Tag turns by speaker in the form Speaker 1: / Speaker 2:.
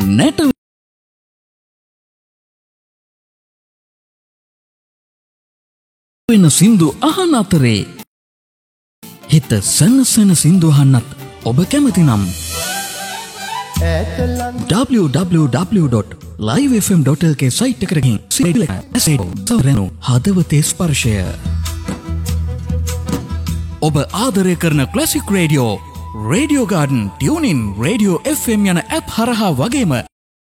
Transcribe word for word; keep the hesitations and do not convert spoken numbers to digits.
Speaker 1: නැට වෙන සින්දු අහන අතරේ හිත සනසන සින්දු අහන්නත් ඔබ කැමති නම් double-u double-u double-u dot live f m dot l k site එකට ගිහින් සරණු හදවතේ ස්පර්ශය ඔබ ආදරය කරන classic radio radio garden tune ඉන් රේඩියෝ එෆ් එම් යන ඇප් හරහා වගේම